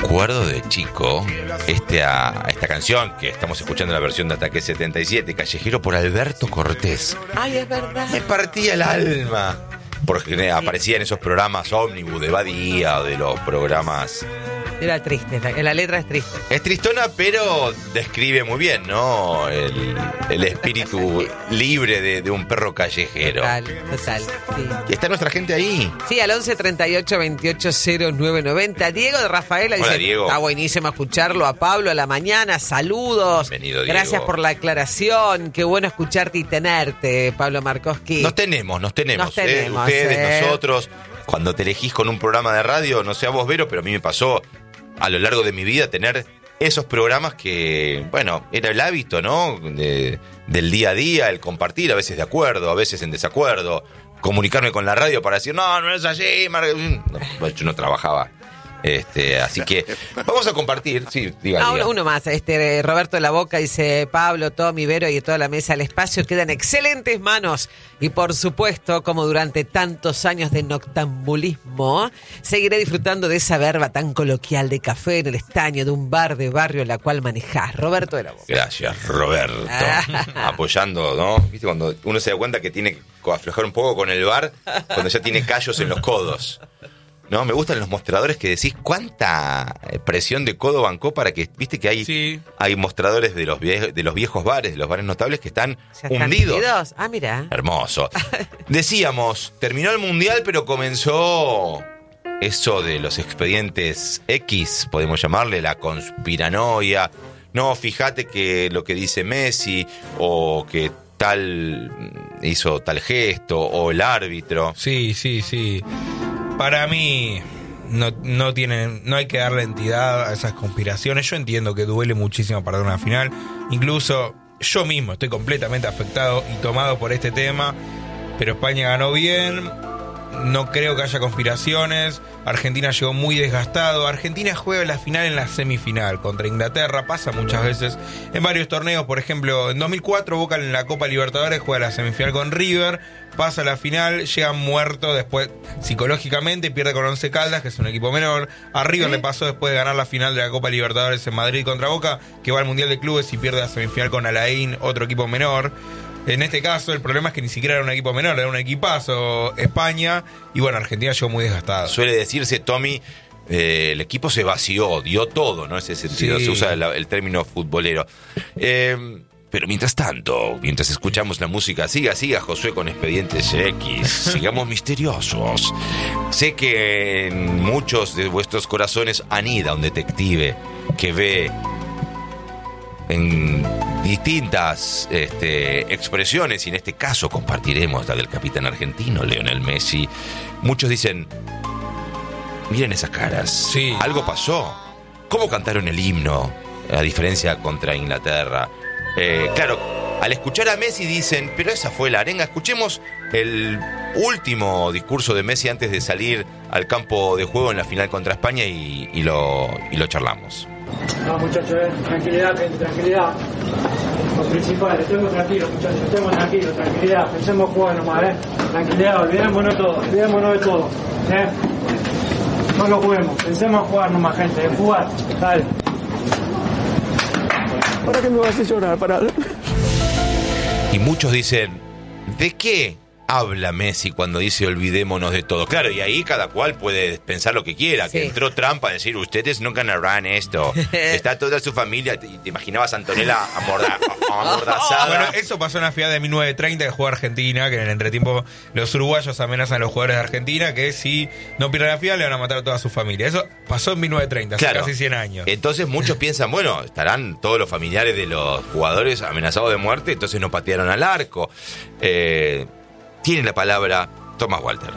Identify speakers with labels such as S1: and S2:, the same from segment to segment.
S1: recuerdo de chico esta canción que estamos escuchando, la versión de Ataque 77, Callejero, por Alberto Cortés.
S2: Ay, es verdad.
S1: Me partía el alma. Porque aparecía en esos programas ómnibus de Badía o de los programas.
S2: Era triste, la letra es triste.
S1: Es tristona, pero describe muy bien, ¿no? El espíritu libre de un perro callejero.
S2: Total, sí.
S1: ¿Y está nuestra gente ahí?
S2: Sí, al 11 38 28 0990. Diego de Rafaela dice:
S1: Hola, Diego.
S2: Está buenísimo escucharlo a Pablo a la mañana. Saludos.
S1: Bienvenido, Diego.
S2: Gracias por la aclaración. Qué bueno escucharte y tenerte, Pablo Markowski.
S1: Nos tenemos.
S2: Ustedes,
S1: nosotros. Cuando te elegís con un programa de radio, no sé a vos, Vero, pero a mí me pasó a lo largo de mi vida tener esos programas que, bueno, era el hábito, ¿no? Del día a día, el compartir, a veces de acuerdo, a veces en desacuerdo, comunicarme con la radio para decir, no es así, no, yo no trabajaba. Así que vamos a compartir. Sí, diga.
S2: Uno más. Roberto de la Boca dice: Pablo, Tommy, Vero y toda la mesa, el espacio queda en excelentes manos. Y por supuesto, como durante tantos años de noctambulismo, seguiré disfrutando de esa verba tan coloquial de café en el estaño de un bar de barrio la cual manejás. Roberto de la Boca.
S1: Gracias, Roberto. Apoyando, ¿no? ¿Viste? Cuando uno se da cuenta que tiene que aflojar un poco con el bar, cuando ya tiene callos en los codos. No, me gustan los mostradores que decís cuánta presión de codo bancó para que, viste que hay mostradores de los viejos bares, de los bares notables que están hundidos.
S2: Ah, mira.
S1: Hermoso. Decíamos, terminó el Mundial, pero comenzó eso de los expedientes X, podemos llamarle, la conspiranoia. No, fíjate que lo que dice Messi, o que tal hizo tal gesto, o el árbitro.
S3: Sí. Para mí no hay que darle entidad a esas conspiraciones. Yo entiendo que duele muchísimo perder una final. Incluso yo mismo estoy completamente afectado y tomado por este tema. Pero España ganó bien. No creo que haya conspiraciones. Argentina llegó muy desgastado. Argentina juega la final en la semifinal contra Inglaterra. Pasa muchas veces en varios torneos. Por ejemplo, en 2004 Boca en la Copa Libertadores juega la semifinal con River. Pasa a la final, llega muerto después psicológicamente, pierde con Once Caldas, que es un equipo menor. A River le pasó después de ganar la final de la Copa Libertadores en Madrid contra Boca, que va al Mundial de Clubes y pierde la semifinal con Alain, otro equipo menor. En este caso, el problema es que ni siquiera era un equipo menor, era un equipazo España. Y bueno, Argentina llegó muy desgastado.
S1: Suele decirse, Tommy, el equipo se vació, dio todo, ¿no? Ese sentido, se usa el término futbolero. Pero mientras tanto, mientras escuchamos la música, siga Josué con Expedientes X, sigamos misteriosos. Sé que en muchos de vuestros corazones anida un detective que ve en distintas expresiones, y en este caso compartiremos la del capitán argentino, Lionel Messi. Muchos dicen, miren esas caras,
S3: sí.
S1: Algo pasó. ¿Cómo cantaron el himno? A diferencia contra Inglaterra. Claro, al escuchar a Messi dicen, pero esa fue la arenga. Escuchemos el último discurso de Messi antes de salir al campo de juego en la final contra España y lo charlamos.
S4: No, muchachos, tranquilidad, gente, tranquilidad. Lo principal, estemos tranquilos, muchachos, estemos tranquilos, tranquilidad. Pensemos jugar nomás, tranquilidad, olvidémonos de todo, No lo juguemos, pensemos en jugar nomás, gente, en jugar, dale. ¿Para qué me vas a llorar?
S1: Y muchos dicen, ¿de qué habla Messi cuando dice olvidémonos de todo? Claro, y ahí cada cual puede pensar lo que quiera. Sí. Que entró Trump a decir, ustedes no ganarán esto. Está toda su familia. Te imaginabas a Antonella amordazada.
S3: Bueno, eso pasó en la final de 1930 que jugó Argentina, que en el entretiempo los uruguayos amenazan a los jugadores de Argentina que si no pierden la final le van a matar a toda su familia. Eso pasó en 1930,
S1: claro,
S3: hace casi 100 años.
S1: Entonces muchos piensan, bueno, estarán todos los familiares de los jugadores amenazados de muerte, entonces no patearon al arco. Tiene la palabra Thomas Walter.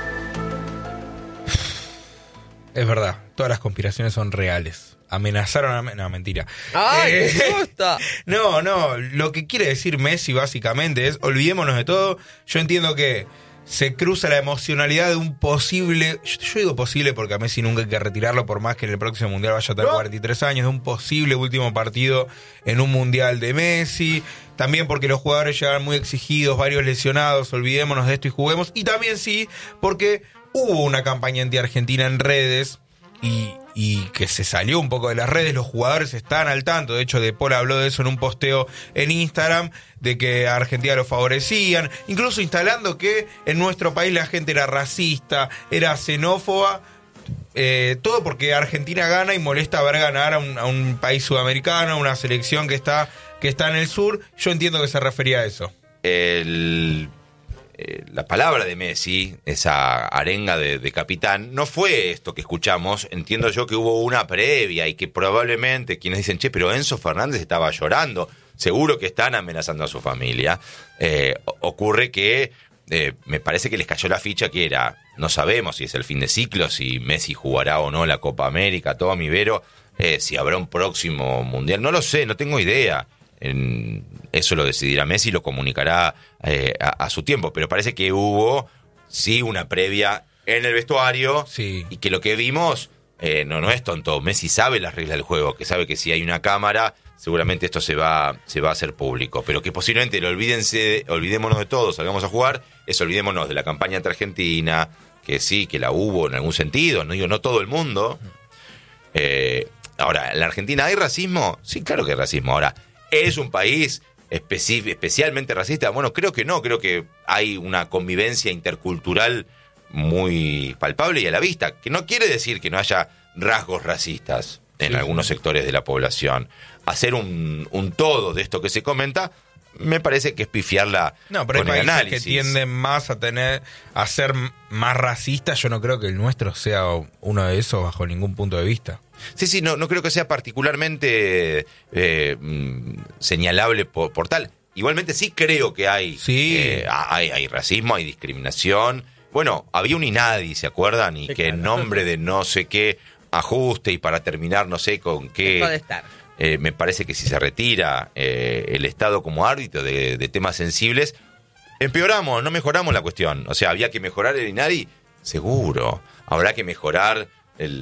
S3: Es verdad, todas las conspiraciones son reales. Amenazaron a... No, mentira.
S2: ¡Ay, qué gusta!
S3: No, lo que quiere decir Messi básicamente es olvidémonos de todo. Yo entiendo que se cruza la emocionalidad de un posible... Yo digo posible porque a Messi nunca hay que retirarlo, por más que en el próximo Mundial vaya a tener 43 años, de un posible último partido en un Mundial de Messi. También porque los jugadores llegan muy exigidos, varios lesionados, olvidémonos de esto y juguemos. Y también sí, porque hubo una campaña anti-argentina en redes y que se salió un poco de las redes, los jugadores están al tanto. De hecho, De Paul habló de eso en un posteo en Instagram, de que a Argentina lo favorecían, incluso instalando que en nuestro país la gente era racista, era xenófoba, todo porque Argentina gana y molesta ver ganar a un país sudamericano, a una selección que está en el sur. Yo entiendo que se refería a eso.
S1: La palabra de Messi, esa arenga de capitán, no fue esto que escuchamos. Entiendo yo que hubo una previa y que probablemente quienes dicen, che, pero Enzo Fernández estaba llorando, seguro que están amenazando a su familia. Ocurre que me parece que les cayó la ficha que era, no sabemos si es el fin de ciclo, si Messi jugará o no la Copa América, todo mi Vero, si habrá un próximo mundial, no lo sé, no tengo idea. Eso lo decidirá Messi y lo comunicará a su tiempo, pero parece que hubo sí una previa en el vestuario,
S3: sí. Y
S1: que lo que vimos no es tonto. Messi sabe las reglas del juego, que sabe que si hay una cámara seguramente esto se va a hacer público, pero que posiblemente olvidémonos de todo, salgamos a jugar, olvidémonos de la campaña ante Argentina, que sí, que la hubo en algún sentido, no digo no todo el mundo. Ahora, ¿en la Argentina hay racismo? Sí, claro que hay racismo. Ahora, ¿es un país especialmente racista? Bueno, creo que no, creo que hay una convivencia intercultural muy palpable y a la vista, que no quiere decir que no haya rasgos racistas en algunos sectores de la población. Hacer un todo de esto que se comenta me parece que es pifiarla.
S3: No, pero
S1: con
S3: hay
S1: el
S3: países
S1: análisis
S3: que tienden más a ser más racistas. Yo no creo que el nuestro sea uno de esos bajo ningún punto de vista.
S1: Sí, no creo que sea particularmente señalable por tal. Igualmente sí creo que hay racismo, hay discriminación. Bueno, había un INADI, ¿se acuerdan? Y que en nombre de no sé qué ajuste y para terminar no sé con qué...
S2: Puede estar.
S1: Me parece que si se retira el Estado como árbitro de temas sensibles, empeoramos, no mejoramos la cuestión. O sea, había que mejorar el INADI, seguro. Habrá que mejorar el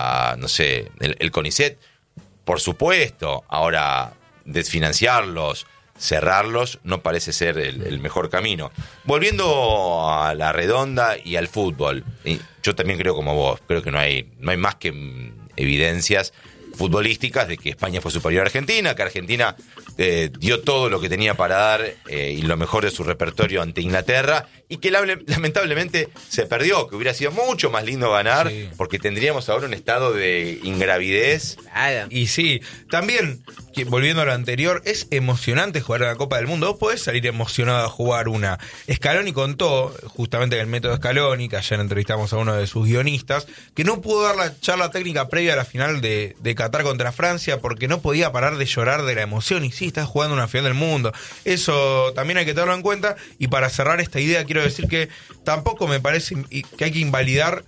S1: CONICET, por supuesto. Ahora, desfinanciarlos, cerrarlos, no parece ser el mejor camino. Volviendo a la redonda y al fútbol, y yo también creo como vos, creo que no hay más que evidencias futbolísticas de que España fue superior a Argentina, que Argentina dio todo lo que tenía para dar y lo mejor de su repertorio ante Inglaterra, y que lamentablemente se perdió, que hubiera sido mucho más lindo ganar, porque tendríamos ahora un estado de ingravidez.
S2: Claro.
S3: Y sí, también, volviendo a lo anterior, es emocionante jugar a la Copa del Mundo. Vos podés salir emocionado a jugar una. Scaloni contó, justamente en el método Scaloni, que ayer entrevistamos a uno de sus guionistas, que no pudo dar la charla técnica previa a la final de Qatar contra Francia porque no podía parar de llorar de la emoción. Y sí, estás jugando una final del mundo. Eso también hay que tenerlo en cuenta. Y para cerrar esta idea, quiero decir que tampoco me parece que hay que invalidar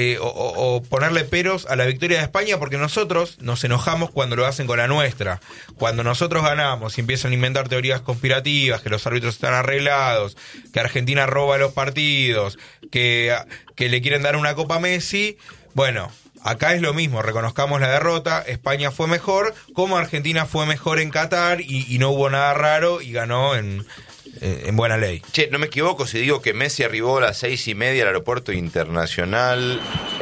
S3: o ponerle peros a la victoria de España, porque nosotros nos enojamos cuando lo hacen con la nuestra. Cuando nosotros ganamos y empiezan a inventar teorías conspirativas, que los árbitros están arreglados, que Argentina roba los partidos, que le quieren dar una copa a Messi, bueno, acá es lo mismo, reconozcamos la derrota, España fue mejor, como Argentina fue mejor en Qatar y no hubo nada raro y ganó en buena ley.
S1: Che, no me equivoco si digo que Messi arribó a las 6:30 al aeropuerto internacional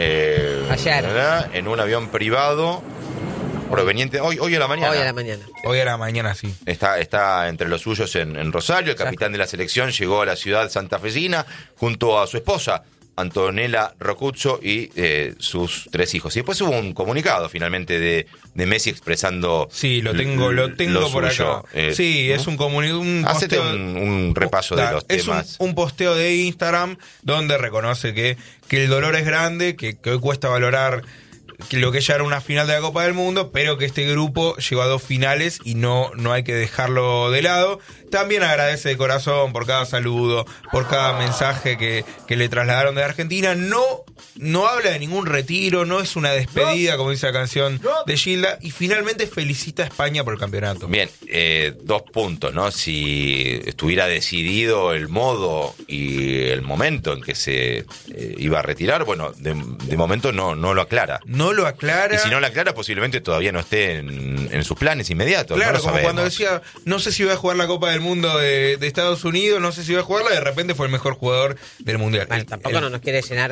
S2: ayer,
S1: ¿verdad? En un avión privado proveniente hoy a la mañana.
S3: Hoy a la mañana, sí.
S1: Está entre los suyos en Rosario. El capitán de la selección llegó a la ciudad santafesina junto a su esposa Antonella Rocuzzo y sus 3 hijos. Y después hubo un comunicado finalmente de Messi expresando.
S3: Sí, lo tengo por
S1: suyo.
S3: acá. Sí, ¿no? Es un comunicado.
S1: Hacete un repaso de los temas.
S3: Es un posteo de Instagram donde reconoce que el dolor es grande, que hoy cuesta valorar que lo que ya era una final de la Copa del Mundo, pero que este grupo llegó a 2 finales y no hay que dejarlo de lado. También agradece de corazón por cada saludo, por cada mensaje que le trasladaron de Argentina. No habla de ningún retiro, no es una despedida, como dice la canción de Gilda, y finalmente felicita a España por el campeonato.
S1: Bien, 2 puntos, ¿no? Si estuviera decidido el modo y el momento en que se iba a retirar, bueno, de momento no lo aclara.
S3: No lo aclara.
S1: Y si no lo aclara, posiblemente todavía no esté en sus planes inmediatos.
S3: Claro,
S1: no lo
S3: como
S1: sabemos.
S3: cuando decía, no sé si voy a jugar la Copa del Mundo de Estados Unidos, no sé si voy a jugarla, de repente fue el mejor jugador del Mundial.
S2: Bueno, tampoco no nos quiere llenar de tristeza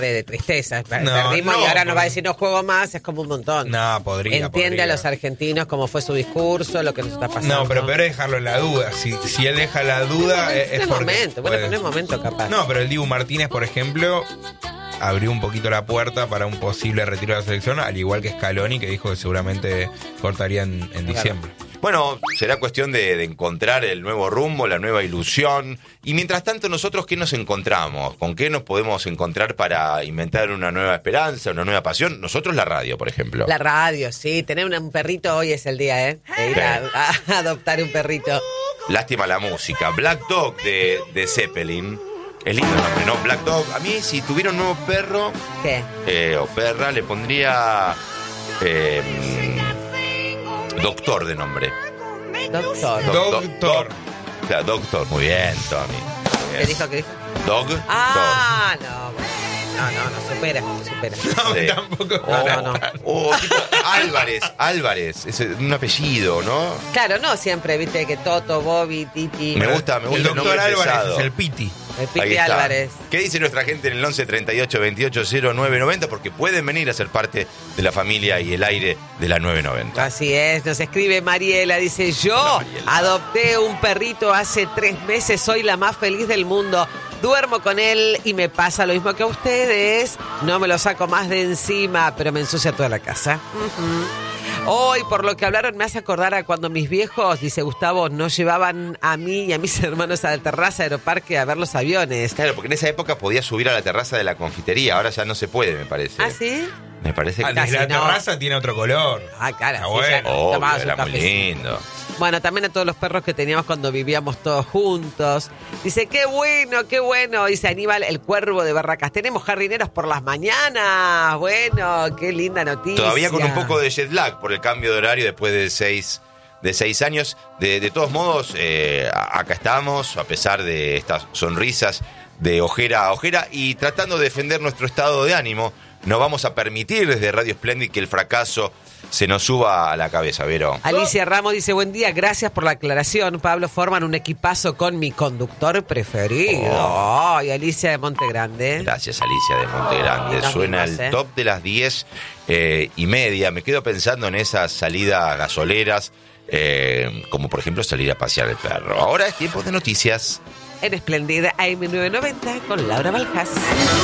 S2: tristeza. Perdimos y ahora nos va a decir no juego más, es como un montón.
S3: No, podría.
S2: Entiende a los argentinos cómo fue su discurso, lo que nos está pasando.
S3: No, pero peor es dejarlo en la duda. Si él deja la duda, es
S2: no
S3: porque...
S2: momento, bueno, no es momento capaz.
S3: No, pero el Dibu Martínez, por ejemplo, abrió un poquito la puerta para un posible retiro de la selección, al igual que Scaloni, que dijo que seguramente cortaría en diciembre.
S1: Bueno, será cuestión de encontrar el nuevo rumbo, la nueva ilusión. Y mientras tanto, nosotros, ¿qué nos encontramos? ¿Con qué nos podemos encontrar para inventar una nueva esperanza, una nueva pasión? Nosotros la radio, por ejemplo.
S2: La radio, sí. Tener un perrito hoy es el día, ¿eh? De ir a adoptar un perrito.
S1: Lástima la música. Black Dog de Zeppelin. Es lindo el nombre, ¿no? Black Dog. A mí, si tuviera un nuevo perro...
S2: ¿Qué?
S1: O perra, le pondría... Doctor de nombre.
S2: Doctor.
S3: Doctor.
S1: Claro, Doctor. Muy bien, Tommy. Muy bien.
S2: ¿Qué dijo?
S1: Dog.
S2: Ah, no, bueno. No, supera.
S3: No,
S1: Sí.
S3: tampoco.
S2: No.
S1: Tipo Álvarez. Es un apellido, ¿no?
S2: Claro, no siempre, viste, que Toto, Bobby, Titi.
S1: Me gusta
S3: El
S1: el
S3: doctor
S1: nombre
S3: Álvarez
S1: pesado.
S3: es el Piti.
S2: El
S1: Ahí
S2: Piti
S1: está.
S2: Álvarez.
S1: ¿Qué dice nuestra gente en el 11 38 28 09 90? Porque pueden venir a ser parte de la familia y el aire de la 990.
S2: Así es, nos escribe Mariela, dice, yo
S1: Mariela.
S2: adopté un perrito hace 3 meses, soy la más feliz del mundo, duermo con él y me pasa lo mismo que a ustedes, no me lo saco más de encima, pero me ensucia toda la casa. Hoy, por lo que hablaron, me hace acordar a cuando mis viejos, dice Gustavo, nos llevaban a mí y a mis hermanos a la terraza de Aeroparque a ver los aviones.
S1: Claro, porque en esa época podías subir a la terraza de la confitería, ahora ya no se puede, me parece.
S2: ¿Ah, sí?
S1: Me parece que...
S2: Casi
S3: La
S2: no.
S3: terraza tiene otro color.
S2: Ah, claro,
S3: Está
S2: sí,
S3: bueno.
S2: ya no.
S1: Obvio,
S2: Tomabas un
S1: era muy
S2: cafecito.
S1: lindo.
S2: Bueno, también a todos los perros que teníamos cuando vivíamos todos juntos. Dice, qué bueno. Dice Aníbal, el cuervo de Barracas. Tenemos jardineros por las mañanas. Bueno, qué linda noticia.
S1: Todavía con un poco de jet lag por el cambio de horario después de 6 años. De todos modos, acá estamos, a pesar de estas sonrisas de ojera a ojera y tratando de defender nuestro estado de ánimo. No vamos a permitir desde Radio Splendid que el fracaso se nos suba a la cabeza, Vero.
S2: Alicia Ramos dice, buen día, gracias por la aclaración. Pablo, forman un equipazo con mi conductor preferido. Ay, Alicia de Monte Grande.
S1: Gracias, Alicia de Monte Grande.
S2: Nos
S1: Suena
S2: vimos,
S1: el top de las 10:30. Me quedo pensando en esas salidas gasoleras, como por ejemplo salir a pasear el perro. Ahora es tiempo de noticias.
S2: En Esplendida AM990 con Laura Valjas.